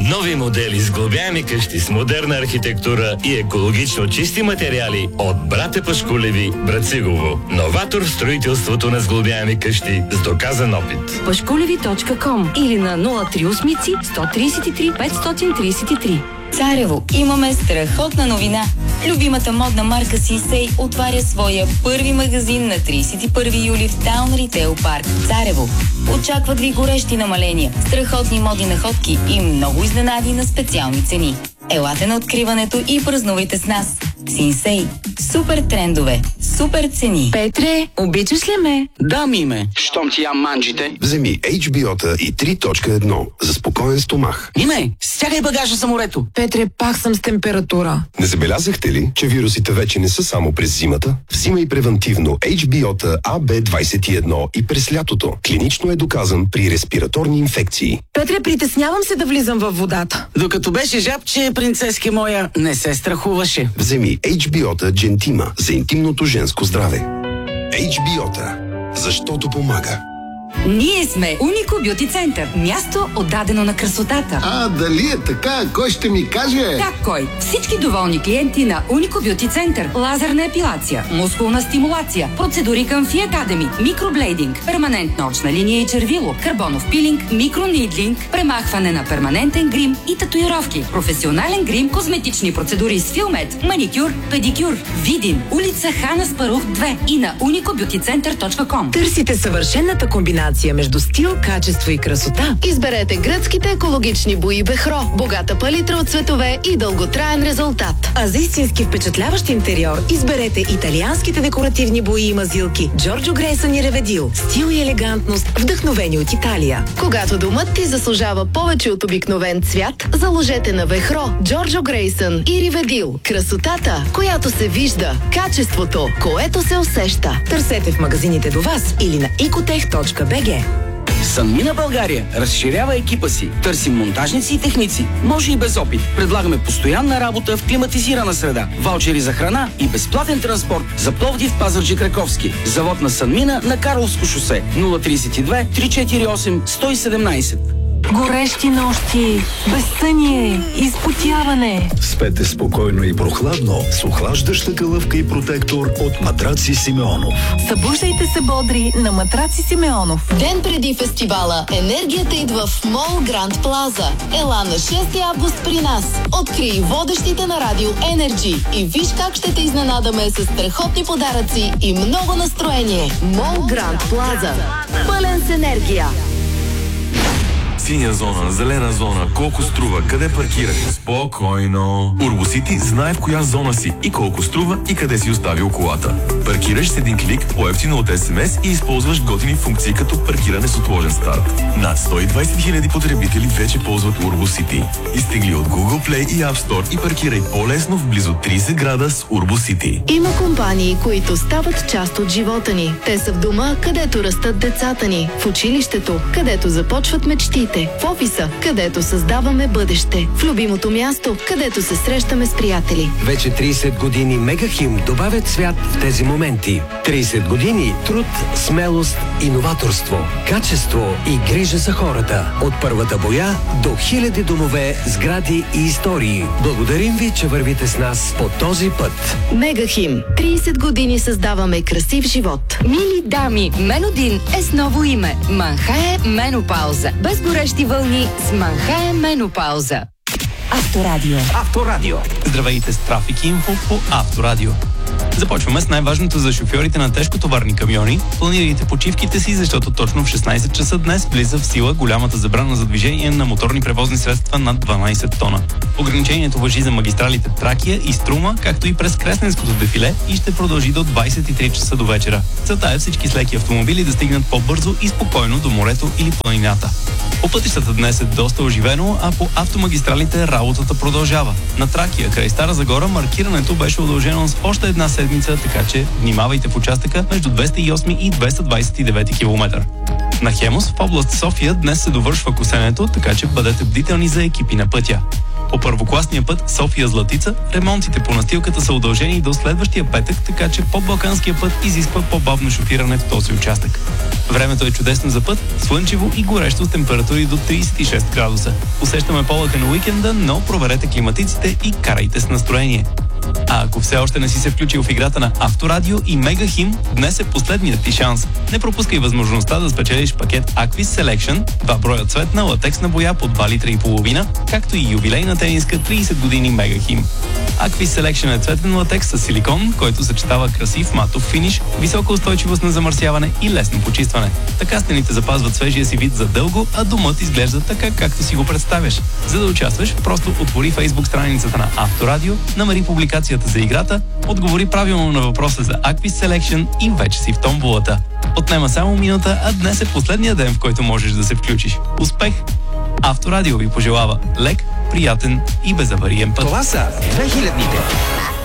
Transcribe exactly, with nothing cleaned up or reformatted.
Нови модели сглобяеми къщи с модерна архитектура и екологично чисти материали от Братя Пашкулеви, Брацигово. Новатор в строителството на сглобяеми къщи с доказан опит. пашкулеви точка ком или на нула три осем сто тридесет и три петстотин тридесет и три. Царево, имаме страхотна новина. Любимата модна марка Синсей отваря своя първи магазин на тридесет и първи юли в Таун Ритейл парк, Царево. Очакват ви горещи намаления, страхотни модни находки и много изненади на специални цени. Елате на откриването и празнувайте с нас. Синсей. Супер трендове. Супер цени. Петре, обичаш ли ме? Да, Миме. Щом ти ям манджите. Вземи Ейч Би О-та и три точка едно за спокоен стомах. Миме, стягай багажа за морето. Петре, пак съм с температура. Не забелязахте ли, че вирусите вече не са само през зимата? Взимай превентивно Ейч Би О-та А Б двадесет и едно и през лятото. Клинично е доказан при респираторни инфекции. Петре, притеснявам се да влизам във водата. Докато беше жабче, принцески моя не се страхуваше. Вземи Ейч Би О-та Джентима за интимното женско здраве. Ейч Би О-та. Защото помага. Ние сме Унико Бюти Център. Място отдадено на красотата. А, дали е така? Кой ще ми каже? Как кой? Всички доволни клиенти на Унико Бюти Център. Лазерна епилация, мускулна стимулация, процедури към Фи Академи, микроблейдинг, перманентна очна линия и червило, карбонов пилинг, микронидлинг, премахване на перманентен грим и татуировки, професионален грим, козметични процедури с Филмет, маникюр, педикюр. Видин, улица Хан Аспарух две и на унико бюти център точка ком. Търсите съвършената комбинация между стил, качество и красота? Изберете гръцките екологични бои Бехро. Богата палитра от цветове и дълготраен резултат. А за истински впечатляващ интериор изберете италианските декоративни бои и мазилки Джорджо Грейсън и Реведил. Стил и елегантност, вдъхновени от Италия. Когато домът ти заслужава повече от обикновен цвят, заложете на Бехро, Джорджо Грейсън и Реведил. Красотата, която се вижда. Качеството, което се усеща. Търсете в магазините до вас или на икотех точка би джи. Санмина България разширява екипа си. Търсим монтажници и техници. Може и без опит. Предлагаме постоянна работа в климатизирана среда, ваучери за храна и безплатен транспорт за Пловдив, Пазарджик, Раковски. Завод на Санмина на Карловско шосе нула тридесет и две триста четиридесет и осем сто и седемнадесет. Горещи нощи, безсъние, изпотяване. Спете спокойно и прохладно с охлаждаща калъвка и протектор от Матраци Симеонов. Събуждайте се бодри на Матраци Симеонов. Ден преди фестивала енергията идва в Мол Гранд Плаза. Ела на шести август при нас. Открий водещите на Радио Енерджи и виж как ще те изненадаме с страхотни подаръци и много настроение. Мол Гранд Плаза. Пълен с енергия. Синя зона, зелена зона, колко струва, къде паркирах? Спокойно. Урбосити знае в коя зона си и колко струва и къде си оставил колата. Паркираш с един клик, по-евтино от ес ем ес и използваш готини функции като паркиране с отложен старт. Над сто и двадесет хиляди потребители вече ползват Урбосити. Изтегли от Google Play и App Store и паркирай по-лесно в близо тридесет града с Урбосити. Има компании, които стават част от живота ни. Те са в дома, където растат децата ни, в училището, където започват мечтите, в офиса, където създаваме бъдеще, в любимото място, където се срещаме с приятели. Вече тридесет години Мегахим добавят цвят в тези моменти. тридесет години труд, смелост, иноваторство, качество и грижа за хората. От първата боя до хиляди домове, сгради и истории. Благодарим ви, че вървите с нас по този път. Мегахим. тридесет години създаваме красив живот. Мили дами, Менодин е с ново име. Манхае Менопауза. Без горещи вълни с Манхае Менопауза. Авторадио. Авторадио. Здравейте с Трафик Инфо по Авторадио. Започваме с най-важното за шофьорите на тежкотоварни камиони. Планирайте почивките си, защото точно в шестнадесет часа днес влиза в сила голямата забрана за движение на моторни превозни средства над дванадесет тона. Ограничението важи за магистралите Тракия и Струма, както и през Кресненското дефиле и ще продължи до двадесет и три часа до вечера. Целта е всички с леки автомобили да стигнат по-бързо и спокойно до морето или планината. По пътищата днес е доста оживено, а по автомагистралите работата продължава. На Тракия, край Стара Загора, маркирането беше удължено с още една седмица, така че внимавайте в участъка между двеста и осми и двеста двадесет и девети километър. На Хемус в област София днес се довършва косенето, така че бъдете бдителни за екипи на пътя. По първокласния път София-Златица ремонтите по настилката са удължени до следващия петък, така че подбалканския път изисква по-бавно шофиране в този участък. Времето е чудесно за път, слънчево и горещо с температури до трийсет и шест градуса. Усещаме полъха на уикенда, но проверете климатиците и карайте с настроение. А ако все още не си се включил в играта на Авторадио и Мегахим, днес е последният ти шанс. Не пропускай възможността да спечелиш пакет Aquis Selection, два броя цветна латексна боя по два литра и половина, както и юбилейна тениска трийсет години Мегахим. Aquis Selection е цветен латекс с силикон, който съчетава красив матов финиш, висока устойчивост на замърсяване и лесно почистване. Така стените запазват свежия си вид за дълго, а домът изглежда така, както си го представяш. За да участваш, просто отвори Facebook страницата на Авторадио, намери публикацията за играта, отговори правилно на въпроса за Aquis Selection и вече си в томболата. Отнема само минута, а днес е последния ден, в който можеш да се включиш. Успех! Авторадио ви пожелава лек, приятен и безавариен път. Това са две хилядните.